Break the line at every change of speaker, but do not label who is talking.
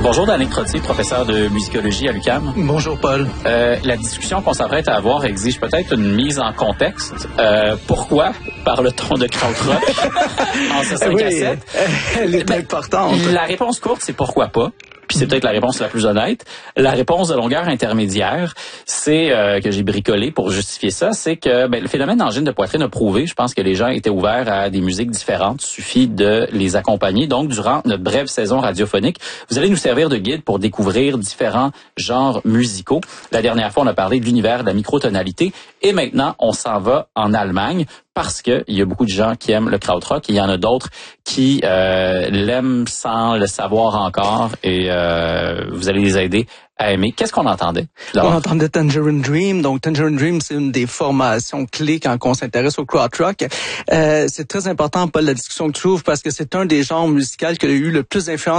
Bonjour, Danick Trottier, professeur de musicologie à l'UQAM.
Bonjour, Paul.
La discussion qu'on s'apprête à avoir exige peut-être une mise en contexte. Pourquoi parle-t-on de krautrock en ce 5 à 7?
Elle est importante.
La réponse courte, c'est pourquoi pas. Puis c'est peut-être la réponse la plus honnête. La réponse de longueur intermédiaire, c'est que j'ai bricolé pour justifier ça, c'est que le phénomène d'angine de poitrine a prouvé, je pense que les gens étaient ouverts à des musiques différentes, il suffit de les accompagner. Donc, durant notre brève saison radiophonique, vous allez nous servir de guide pour découvrir différents genres musicaux. La dernière fois, on a parlé de l'univers de la microtonalité et maintenant, on s'en va en Allemagne parce que il y a beaucoup de gens qui aiment le krautrock. Il y en a d'autres qui l'aiment sans le savoir encore et vous allez les aider à aimer. Qu'est-ce qu'on entendait?
On entendait Tangerine Dream. Donc, Tangerine Dream, c'est une des formations clés quand on s'intéresse au krautrock. C'est très important, Paul, la discussion que tu ouvres parce que c'est un des genres musicaux qui a eu le plus d'influence